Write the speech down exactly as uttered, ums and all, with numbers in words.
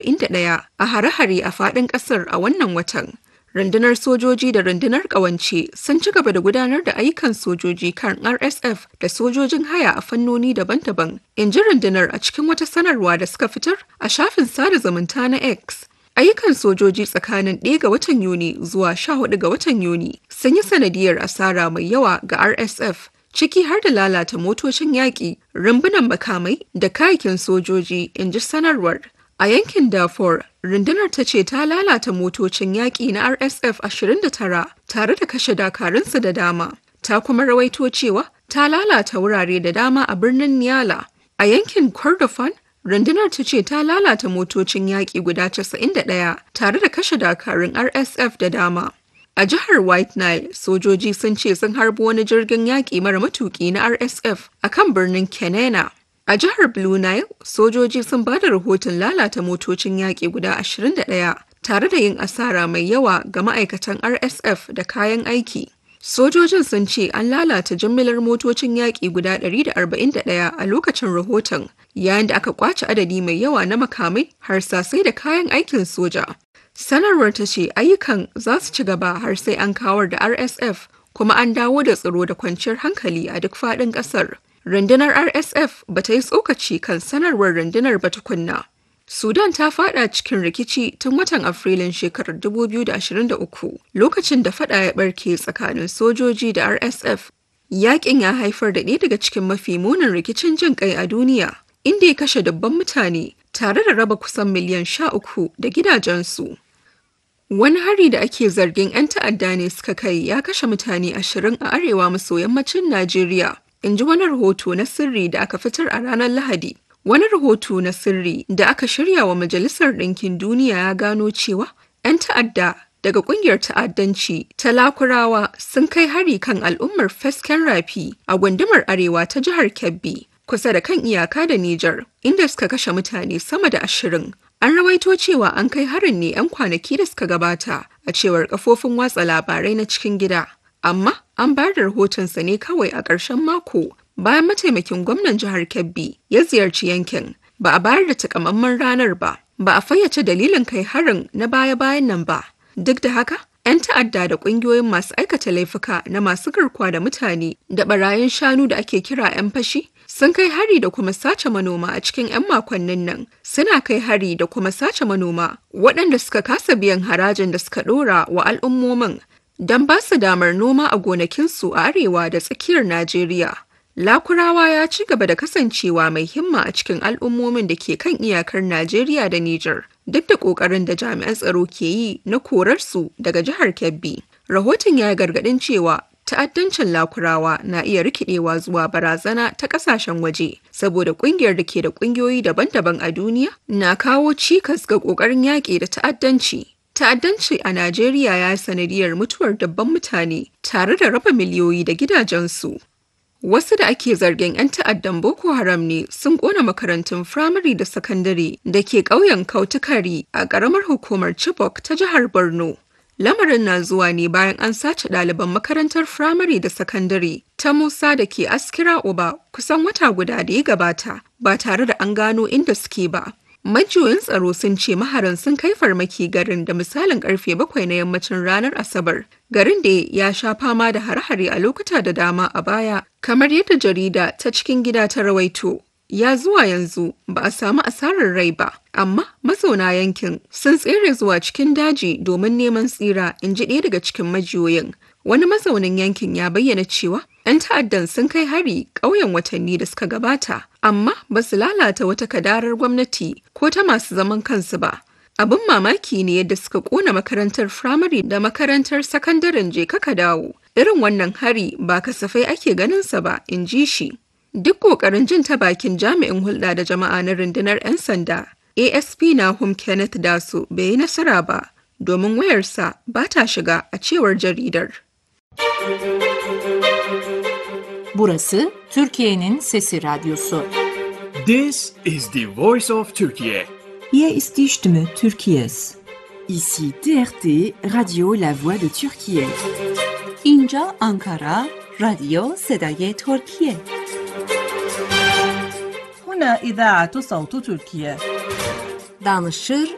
inda ɗaya a hare-hare a faɗin ƙasar a wannan watan. Rundunar sojoji da rundunar ƙawance sun ci gaba da gudanar da ayyukan sojoji kan R S F da sojojin haya a fannoni daban-daban, in ji rundunar a cikin wata sanarwa da suka fitar a shafin sada zumunta na X. Ayyukan sojoji tsakanin ɗaya ga watan Yuni zuwa sha hudu ga watan Yuni sun yi sanadiyar asara mai yawa ga R S F, ciki har da lalata motocin yaƙi, rumbunan makamai da kayakin sojoji, in ji sanarwar. A yankin Darfur, rundunar ta ce ta lalata motocin yaƙi na R S F ashirin da tara tare da kashe dakarunsu da dama. Ta kuma rawaito cewa ta lalata wurare da dama a birnin Niala. A yankin Kordofan, rundunar ta ce ta lalata motocin yaƙi guda casa'in da ɗaya tare da kashe dakarun R S F da dama. A jihar White Nile, sojoji sun ce sun harbo wani jirgin yaƙi mara matuƙi na R S F a kan birnin Kenena. A jihar Blue Nile, sojoji sun ba da rahoton lalata motocin yaƙi guda ashirin da ɗaya tare da yin asara mai yawa ga ma'aikatan R S F da kayan aiki. Sojojin sun ce an lalata jimillar motocin yaƙi guda ɗari da arba'in da ɗaya a lokacin rahoton, yayin da aka ƙwace adadi mai yawa na makamai, harsasai da kayan aikin soja. Sanarwar ta ce ayyukan za su ci gaba har sai an kawar da R S F kuma an dawo da tsaro da kwanciyar hankali a duk faɗin ƙasar. Rundunar R S F ba ta yi tsokaci kan sanarwar rundunar ba tukunna. Sudan ta fada cikin rikici tun watan Afrilun shekarar dubu biyu da ashirin da uku, lokacin da fada ya barke tsakanin sojoji da R S F. Yaƙin ya haifar da ɗaya daga cikin mafi munin rikicin jin ƙai a duniya, inda ya kashe dubban mutane tare da raba kusan miliyan sha uku da gidajensu. Wani hari da ake zargin 'yan ta'adda ne suka kai ya kashe mutane ashirin a arewa maso yammacin Najeriya. In ji wani rahoto na sirri da aka fitar a ranar Lahadi. Wani rahoto na sirri da aka shirya wa Majalisar Ɗinkin Duniya ya gano cewa 'yan ta'adda daga ƙungiyar ta'addanci ta Lakurawa sun kai hari kan al'ummar Fesken Rafi a gundumar Arewa ta jihar Kebbi, kusa da kan iyaka da Nijar, inda suka kashe mutane sama da ashirin. An rawaito cewa an kai harin ne 'yan kwanaki da suka gabata, a cewar kafofin watsa labarai na cikin gida. Amma an bayar da rahotonsa ne kawai a ƙarshen mako bayan mataimakin gwamnan jihar Kebbi ya ziyarci yankin. Ba a bayar da takamaiman ranar ba, ba a fayyace dalilin kai harin na baya-bayan nan ba. Duk da haka, 'yan ta'adda da ƙungiyoyin masu aikata laifuka na masu garkuwa da mutane da barayin shanu da ake kira 'yan fashi sun kai hari da kuma sace manoma a cikin 'yan makonnin nan. Suna kai hari da kuma sace manoma waɗanda suka kasa biyan harajin da suka ɗora wa al'ummomin don ba su damar noma a gonakinsu a arewa da tsakiyar Najeriya. Lakurawa ya ci gaba da kasancewa mai himma a cikin al'ummomin da ke kan iyakar Najeriya da Nijar, duk da ƙoƙarin da jami'an tsaro ke yi na korarsu daga jihar Kebbi. Rahoton ya yi gargaɗin cewa ta'addancin Lakurawa na iya rikidewa zuwa barazana ta ƙasashen waje, saboda ƙungiyar da ke da ƙungiyoyi daban-daban a duniya na kawo cikas ga ƙoƙarin yaƙi da ta'addanci. Ta'addanci a Najeriya ya sanadiyar mutuwar dabban mutane tare da raba miliyoyi da gidajensu. Wasu da ake zargin 'yan ta'addan Boko Haram ne sun ƙona makarantun firamare da sakandare da ke ƙauyen Kautukari a ƙaramar hukumar Chibok ta jihar Borno. Lamarin na zuwa ne bayan an sace ɗaliban makarantar firamare da sakandare ta Musa da ke Askira Uba kusan wata guda da ya gabata ba tare da an gano inda suke ba. Majiyoyin tsaro sun ce maharan sun kai farmaki garin da misalin karfe bakwai na yammacin ranar Asabar. Garin da ya sha fama da hare-hare a lokuta da dama a baya, kamar yadda jarida ta cikin gida ta rawaito. Ya zuwa yanzu ba a samu asarar rai ba, amma mazauna yankin sun tsere zuwa cikin daji domin neman tsira, in ji ɗaya daga cikin majiyoyin. Wani mazaunin yankin ya bayyana cewa 'yan ta'addan sun kai hari ƙauyen watanni da suka gabata, amma ba su lalata wata kadarar gwamnati ko ta masu zaman kansu ba. Abin mamaki ne yadda suka ƙona makarantar firamare da makarantar sakandaren je kaka dawo. Irin wannan hari ba kasafai ake ganinsa ba, in ji shi. Duk ƙoƙarin jin ta bakin jami'in hulɗa da jama'a na rundunar 'yan sanda, A S P Nahum Kenneth Daso, bai yi nasara ba, domin wayarsa ba ta shiga, a cewar jaridar. Burası Türkiye'nin Sesi Radyosu. This is the voice of Turkey. Hier ist die Stimme Türkiye's. Ici T R T Radio La Voix de Türkiye. اینجا آنکارا رادیو صدای ترکیه. هنا إذاعة صوت تركيا. Danışır